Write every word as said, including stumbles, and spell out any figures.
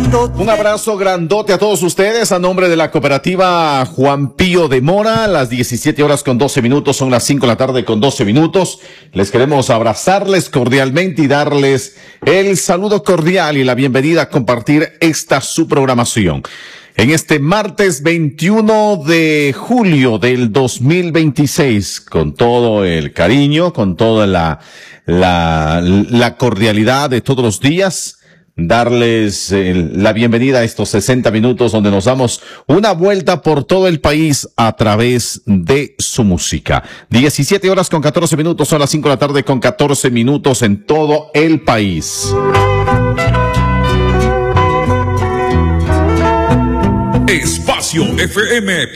Un abrazo grandote a todos ustedes a nombre de la cooperativa Juan Pío de Mora. Las diecisiete horas con doce minutos, son las cinco de la tarde con doce minutos. Les queremos abrazarles cordialmente y darles el saludo cordial y la bienvenida a compartir esta su programación. En este martes veintiuno de julio del dos mil veintiséis, con todo el cariño, con toda la, la, la cordialidad de todos los días, darles eh, la bienvenida a estos sesenta minutos donde nos damos una vuelta por todo el país a través de su música. diecisiete horas con catorce minutos, son las cinco de la tarde con catorce minutos en todo el país. Espacio F M